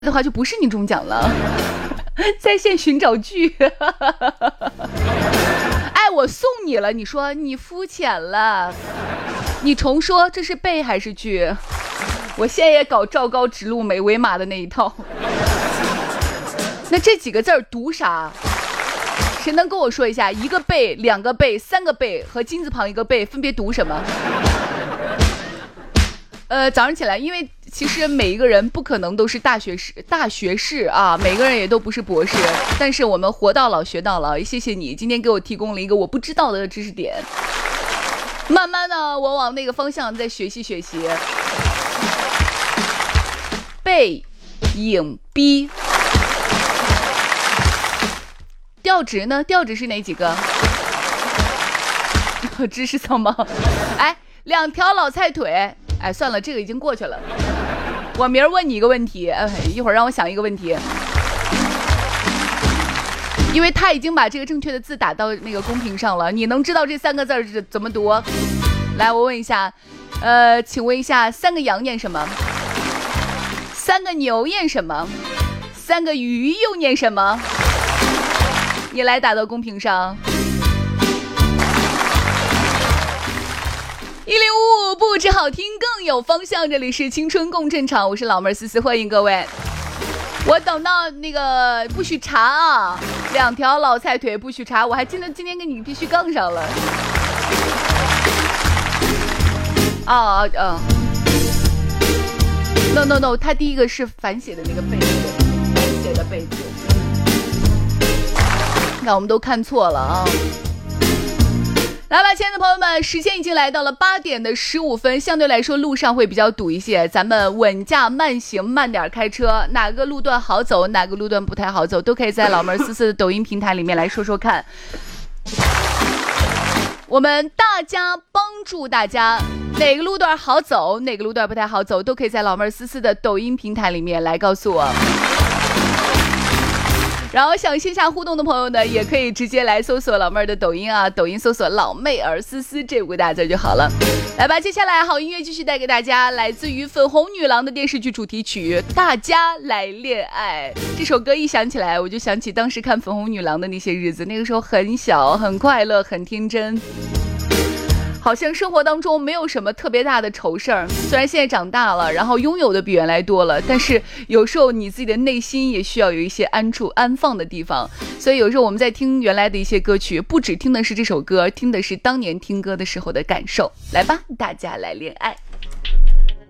的话就不是你中奖了。在线寻找剧。哎，我送你了，你说你肤浅了。你重说，这是背还是剧？我现在也搞赵高直路美维马的那一套。那这几个字儿读啥？谁能跟我说一下，一个贝、两个贝、三个贝和金字旁一个贝分别读什么？早上起来，因为其实每一个人不可能都是大学士啊，每个人也都不是博士，但是我们活到老学到老，谢谢你今天给我提供了一个我不知道的知识点，慢慢的我往那个方向再学习学习。背影逼，调值呢？调值是哪几个？知识层吗？哎，两条老菜腿。哎，算了，这个已经过去了。我明儿问你一个问题，一会儿让我想一个问题，因为他已经把这个正确的字打到那个公屏上了，你能知道这三个字是怎么读？来，我问一下，请问一下，三个羊念什么？三个牛念什么？三个鱼又念什么？你来打到公屏上。1055不止好听更有方向，这里是青春共振场，我是老妹儿思思，欢迎各位。我等到那个不许查啊，两条老菜腿不许查，我还真的今天跟你必须杠上了。No， 他第一个是反写的那个背字，反写的背字，那我们都看错了啊。来吧，亲爱的朋友们，时间已经来到了8点的15分，相对来说路上会比较堵一些，咱们稳驾慢行，慢点开车，哪个路段好走，哪个路段不太好走，都可以在老妹儿思思的抖音平台里面来说说看。我们大家帮助大家，哪个路段好走，哪个路段不太好走，都可以在老妹儿思思的抖音平台里面来告诉我。然后想线下互动的朋友呢，也可以直接来搜索老妹儿的抖音啊，抖音搜索老妹儿思思这5个大字就好了。来吧，接下来好音乐继续带给大家，来自于粉红女郎的电视剧主题曲《大家来恋爱》。这首歌一响起来，我就想起当时看粉红女郎的那些日子，那个时候很小，很快乐，很天真。好像生活当中没有什么特别大的愁事儿，虽然现在长大了，然后拥有的比原来多了，但是有时候你自己的内心也需要有一些安处安放的地方。所以有时候我们在听原来的一些歌曲，不只听的是这首歌，听的是当年听歌的时候的感受。来吧，大家来恋爱。